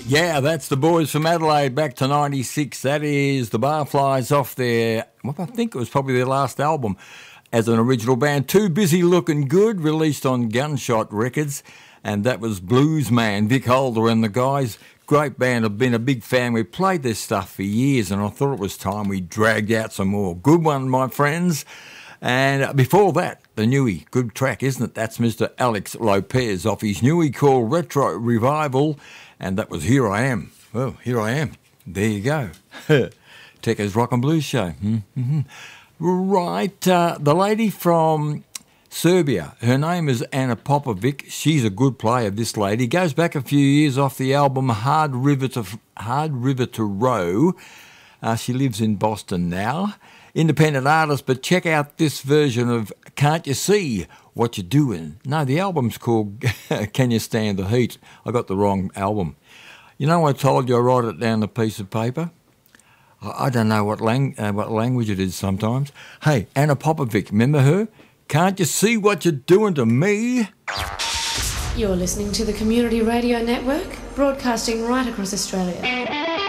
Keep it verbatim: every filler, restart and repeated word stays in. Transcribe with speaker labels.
Speaker 1: Yeah, that's the boys from Adelaide back to ninety-six. That is the Barflies off their, well, I think it was probably their last album as an original band. Too Busy Looking Good, released on Gunshot Records. And that was Blues Man, Vic Holder and the guys. Great band. I've been a big fan. We played this stuff for years and I thought it was time we dragged out some more. Good one, my friends. And before that, the newie, good track, isn't it? That's Mister Alex Lopez off his newie called Retro Revival. And that was Here I Am. Well, here I am. There you go. Tekka's Rock and Blues Show. Mm-hmm. Right. Uh, the lady from Serbia, her name is Anna Popovic. She's a good player, this lady. Goes back a few years off the album Hard River to, Hard River to Row. Uh, she lives in Boston now. Independent artist, but check out this version of Can't You See What You're Doing? No, the album's called Can You Stand the Heat? I got the wrong album. You know, I told you I write it down on a piece of paper. I, I don't know what, lang- uh, what language it is sometimes. Hey, Anna Popovic, remember her? Can't you see what you're doing to me?
Speaker 2: You're listening to the Community Radio Network, broadcasting right across Australia.